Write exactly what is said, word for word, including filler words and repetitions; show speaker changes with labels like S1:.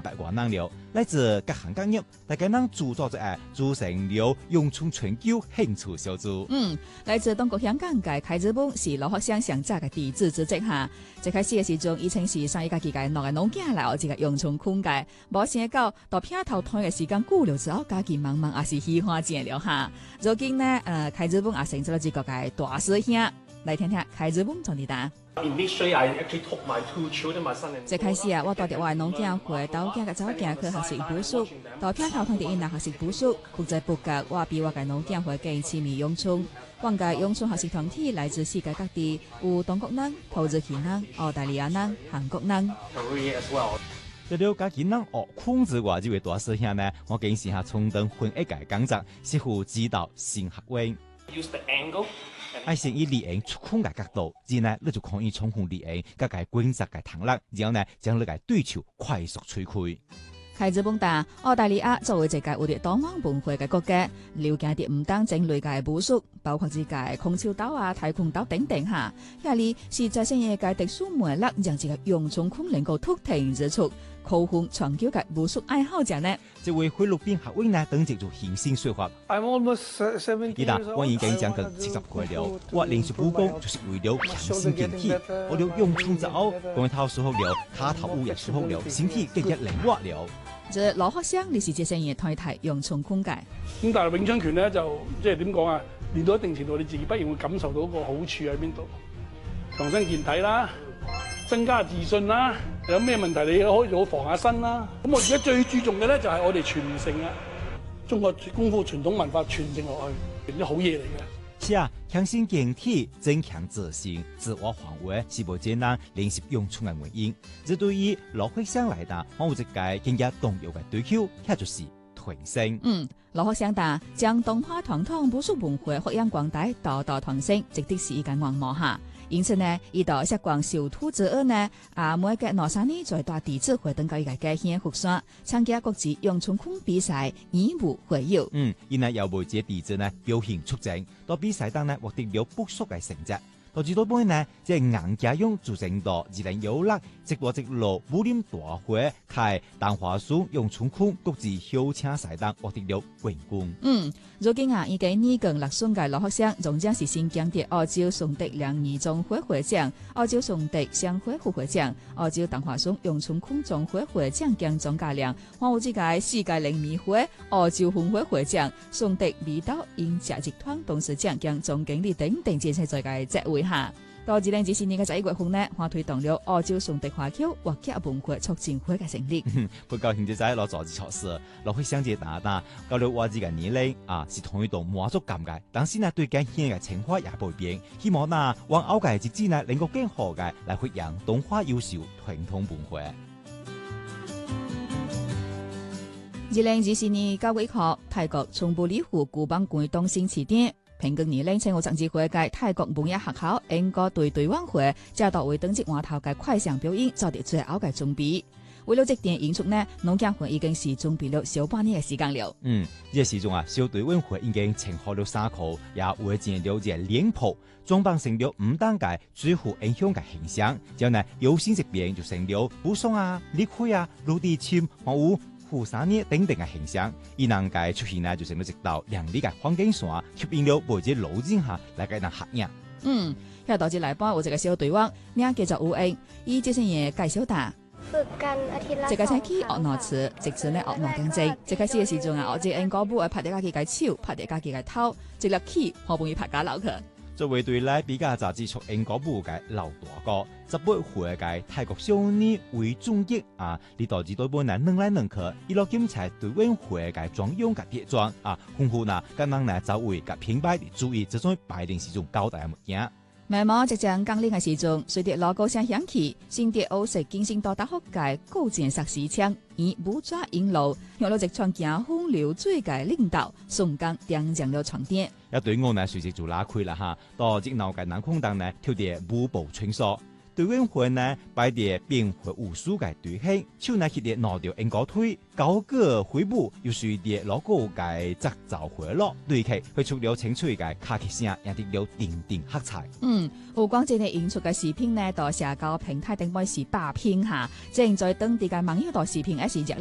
S1: 嘅活能了，来自各行各业，大家能组作者组成了永春全球興趣小組。
S2: 嗯，來自中國香港嘅開資本是老學生上早嘅地質組織下，一開始嘅時陣，以前是上一家己嘅兩個農家來學這個永春空嘅，冇想到到片頭台嘅時間久了之後，家己慢慢也是喜歡上了哈。如今呢，呃，開資本也成咗了一個嘅大師兄，來聽聽開資本怎啲答。一開始啊，我到啲我嘅農家會到囝嘅走囝去學習補術，到片頭台啲因學習補術，不知不覺我比我嘅農家會更痴迷永春。我嘅永春學習團體來自世界各地，有中國人、土耳其人、澳大利亞人、韓國人。
S1: 除了家己人學控制外，這位大師兄呢，我更是下充當混一屆講者，師傅指導新學員。愛先以利用觸控嘅角度，然後你就可以操控利用各個規則嘅彈力，然後呢將你嘅對手快速摧毀。
S2: 開資本答，澳大利亞作為一個有啲東方文化嘅國家，了解啲唔單整類嘅武術，包括自個空手道啊、跆拳道等等下。下嚟是在新嘅嘅特殊魅力，讓這個永春空能夠突顯之處，扣分全球嘅武術愛好者呢。
S1: 這位菲律賓學員呢，等接住現身說法。伊達，我已經將近七十歲了，我連續武功就是為了強身健體。我了永春之後，光頭舒服了，卡頭舞也舒服了，身體更加靈活了。
S2: 這老學生你是這些嘢推提永春空界。
S3: 咁但係永春拳咧就即係點講啊？練到一定程度，你自己不然會感受到個好處喺邊度，強身健體啦，增加自信啦，有咩問題你可以做防下身啦。咁我而家最注重嘅咧就係我哋傳承啊，中國功夫傳統文化傳承落去，啲好嘢嚟嘅。
S1: 是啊，強身健體、增強自信、自我防衛是無艱難練習永春嘅原因。這對於老學生來講，我有一個更加重要嘅追求，那就是提升。
S2: 嗯，老學生答將東華傳統武術文化發揚光大，道道傳承，值得是一個願望哈。因此呢，伊到石廣小兔之後呢，啊，每個兩三年在大地質會登到一個家鄉福山參加國際永春空比賽，以武會友。
S1: 嗯，因為有每隻地質呢表現出眾，到比賽當呢獲得了不俗嘅成績。到至到尾呢，即係硬家用組成到二零一六直落直落武林大會喺淡華村永春空國際校車賽當獲得了冠軍。
S2: 嗯，如今啊，已經二更六歲嘅老學生，仲將是新疆的澳洲崇德兩二總會會長、澳洲崇德商會副會長、澳洲淡華村永春空總會會長兼總教練，還有這個世界靈迷會澳洲分會會長、崇德味道飲茶集團董事長兼總經理等等，這些在個職位。下到二零二四年嘅十一月份呢，我推動了澳洲崇德華僑或者文化促進會嘅成立。
S1: 不高興就在攞做啲措施，落去相接打打，搞到我自己年齡啊是同一度滿足感嘅，但是呢對近現嘅情況也不變，希望呢往後嘅日子呢能夠更好嘅來發揚東華優秀傳統文化。
S2: 二零二四年九月一號，泰國從布里湖古邦館東新起點。平均年齡青奧政治會嘅泰國文藝學校英國隊隊晚會，就到為登節話頭嘅快閃表演做啲最後嘅準備。為了這點演出呢，農家會已經是準備了小半年嘅時間了。
S1: 嗯，這時鐘啊，小隊晚會已經請好了衫褲，也會見了這臉譜，裝扮成了五單嘅最富影響嘅形象。之後呢，有新食餅就成了武松啊、李逵啊、陸地簽、黃武。富三年等等嘅形象，伊能嘅出現呢，就成咗一道亮麗嘅環境線，吸引了每隻路人下來嘅人合影。
S2: 嗯，喺導致來幫我這個小隊員，名叫做吳英，伊這些嘢介紹打。這個星期學挪詞，直至呢學挪經濟。這個時嘅時陣啊，我只英國部拍啲家己嘅手，拍啲家己嘅頭，直落去好唔容易拍假樓去。
S1: 作為對來比較雜誌出英國部嘅老大哥，十八歲嘅泰國少年為終結啊！你導致對本人能來能去，一路檢查對晚會嘅裝用嘅跌裝啊，豐富嗱，咁樣呢就為嘅品牌注意這種擺定是種高大嘅物件。
S2: 慢慢即將剛練嘅時陣，隨着老高聲響起，先跌歐式經先到大學界高建設施槍，以武抓引路，用到直傳行風流水嘅領導，松江點上了床墊。
S1: 一對我呢隨即就拉開啦哈，到熱鬧嘅南空檔呢，跳啲舞步穿梭。對晚會呢，擺啲變化無數嘅隊形，手呢佢哋拿掉英國腿，高個揮舞，又隨啲老高嘅節奏回落，對佢佢出了清脆嘅卡其聲，也得了點點黑彩。
S2: 嗯，有關這啲演出嘅視頻呢，到社交平台頂位是霸屏下，正在當地嘅網友度視頻一時熱。